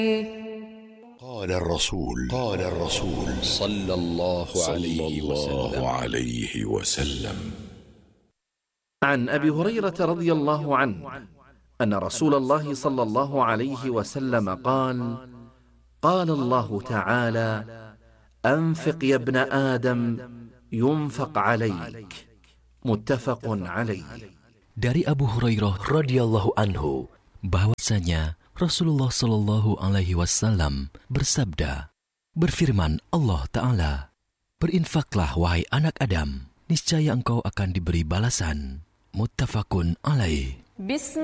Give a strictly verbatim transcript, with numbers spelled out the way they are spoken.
قال الرسول قال الرسول صلى الله عليه وسلم, عليه وسلم عن أبي هريرة رضي الله عنه أن رسول الله صلى الله عليه وسلم قال: قال الله تعالى: أنفق يا ابن آدم ينفق عليك. متفق عليه. Dari Abu Hurairah radhiyallahu anhu bahwasanya Rasulullah Shallallahu Alaihi Wasallam bersabda, berfirman Allah Ta'ala, berinfaklah wahai anak Adam, niscaya engkau akan diberi balasan. Muttafaqun alaih.